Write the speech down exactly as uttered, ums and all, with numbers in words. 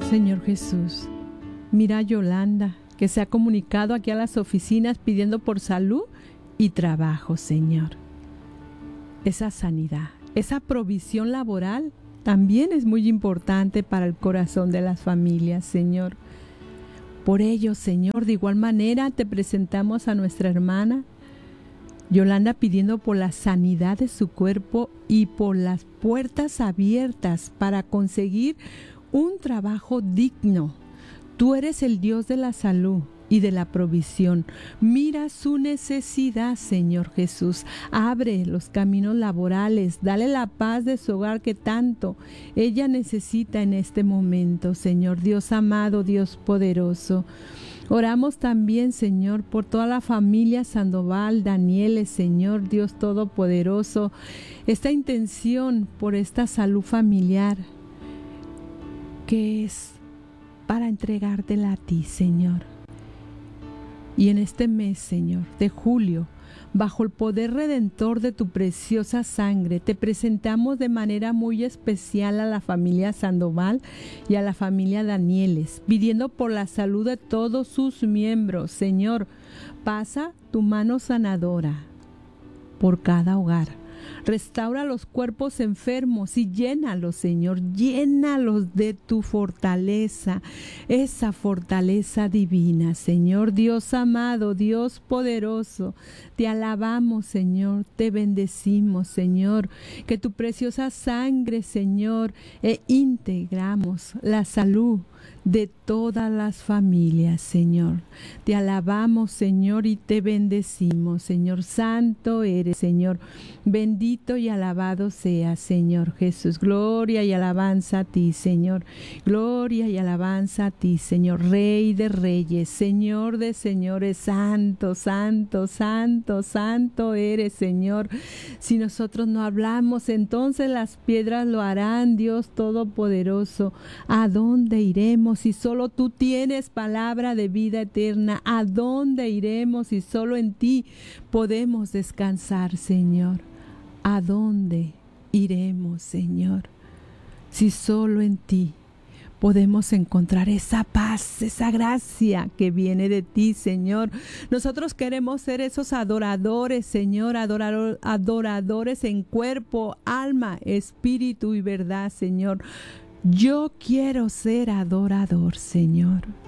Señor Jesús, mira a Yolanda, que se ha comunicado aquí a las oficinas pidiendo por salud y trabajo, Señor. Esa sanidad, esa provisión laboral también es muy importante para el corazón de las familias, Señor. Por ello, Señor, de igual manera te presentamos a nuestra hermana Yolanda pidiendo por la sanidad de su cuerpo y por las puertas abiertas para conseguir un trabajo digno. Tú eres el Dios de la salud y de la provisión. Mira su necesidad, Señor Jesús. Abre los caminos laborales. Dale la paz de su hogar que tanto ella necesita en este momento, Señor. Dios amado, Dios poderoso. Oramos también, Señor, por toda la familia Sandoval, Danieles, Señor, Dios Todopoderoso. Esta intención por esta salud familiar que es para entregártela a ti, Señor. Y en este mes, Señor, de julio, bajo el poder redentor de tu preciosa sangre, te presentamos de manera muy especial a la familia Sandoval y a la familia Danieles, pidiendo por la salud de todos sus miembros. Señor, pasa tu mano sanadora por cada hogar. Restaura los cuerpos enfermos y llénalos, Señor, llénalos de tu fortaleza, esa fortaleza divina, Señor. Dios amado, Dios poderoso, te alabamos, Señor, te bendecimos, Señor, que tu preciosa sangre, Señor, e integramos la salud de todas las familias, Señor. Te alabamos, Señor, y te bendecimos, Señor. Santo eres, Señor. Bendito y alabado sea, Señor Jesús. Gloria y alabanza a ti, Señor. Gloria y alabanza a ti, Señor. Rey de reyes, Señor de señores. Santo, santo, santo, santo eres, Señor. Si nosotros no hablamos, entonces las piedras lo harán, Dios Todopoderoso. ¿A dónde iremos si solo tú tienes palabra de vida eterna? ¿A dónde iremos si solo en ti podemos descansar, Señor? ¿A dónde iremos, Señor, si solo en ti podemos encontrar esa paz, esa gracia que viene de ti, Señor? Nosotros queremos ser esos adoradores, Señor, adorador, adoradores en cuerpo, alma, espíritu y verdad, Señor. Yo quiero ser adorador, Señor.